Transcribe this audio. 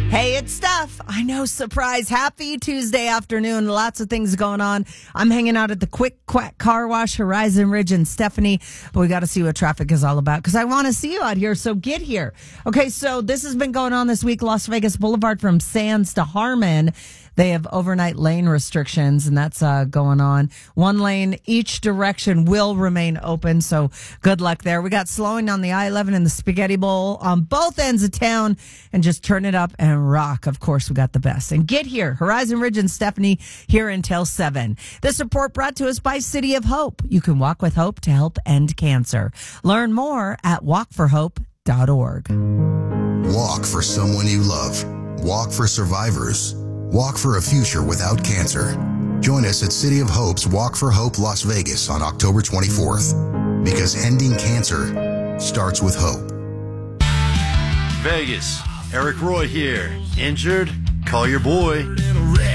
Hey, it's Steph. I know, surprise. Happy Tuesday afternoon. Lots of things going on. I'm hanging out at the Quick Quack Car Wash, Horizon Ridge and Stephanie. But we got to see what traffic is all about because I want to see you out here. So get here. Okay, so this has been going on this week. Las Vegas Boulevard from Sands to Harmon. They have overnight lane restrictions, and that's going on. One lane each direction will remain open, so good luck there. We got slowing on the I-11 and the Spaghetti Bowl on both ends of town, and just turn it up and rock. Of course, we got the best. And get here. Horizon Ridge and Stephanie here until 7. This report brought to us by City of Hope. You can walk with hope to help end cancer. Learn more at walkforhope.org. Walk for someone you love. Walk for survivors. Walk for a future without cancer. Join us at City of Hope's Walk for Hope Las Vegas on October 24th. Because ending cancer starts with hope. Vegas, Eric Roy here. Injured? Call your boy.